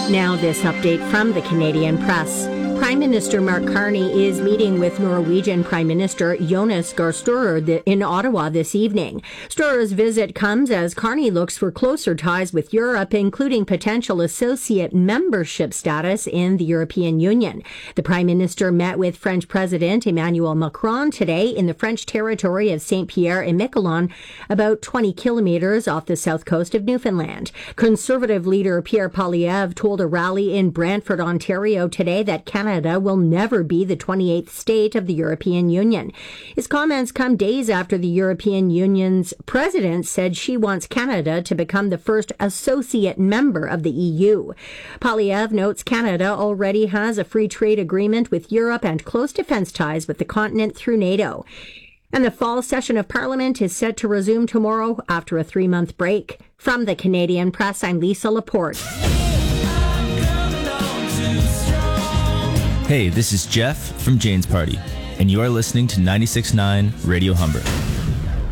Now this update from the Canadian Press. Prime Minister Mark Carney is meeting with Norwegian Prime Minister Jonas Gahr Støre in Ottawa this evening. Støre's visit comes as Carney looks for closer ties with Europe, including potential associate membership status in the European Union. The Prime Minister met with French President Emmanuel Macron today in the French territory of Saint-Pierre-et-Miquelon, about 20 kilometres off the south coast of Newfoundland. Conservative leader Pierre Poilievre told a rally in Brantford, Ontario today that Canada will never be the 28th state of the European Union. His comments come days after the European Union's president said she wants Canada to become the first associate member of the EU. Poilievre notes Canada already has a free trade agreement with Europe and close defence ties with the continent through NATO. And the fall session of Parliament is set to resume tomorrow after a 3-month break. From the Canadian Press, I'm Lisa Laporte. Hey, this is Jeff from Jane's Party, and you are listening to 96.9 Radio Humber.